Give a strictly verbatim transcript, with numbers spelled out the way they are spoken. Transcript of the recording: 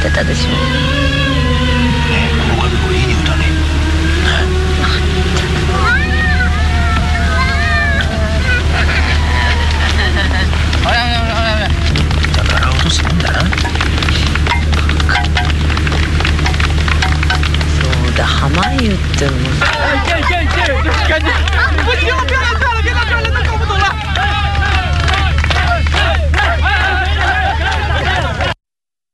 ってたでしょ。 ね、この紙これいい匂いだね。ほらほらほらほら。だから落とすもんだな。 そうだ、濱湯ってのも。 いけいけいけ。